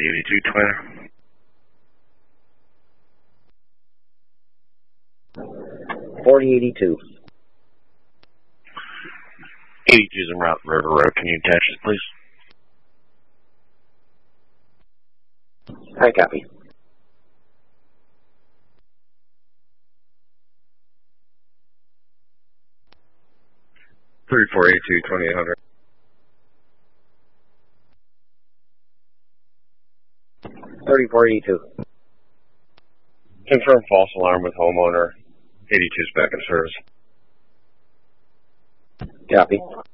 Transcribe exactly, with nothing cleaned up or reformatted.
eighty-two twin. forty eighty-two. eighty-two's en route River Road. Can you attach it, please? I copy. thirty-four eighty-two, twenty-eight hundred. thirty-four eighty-two. Confirm false alarm with homeowner. eighty-two's back in service. Copy.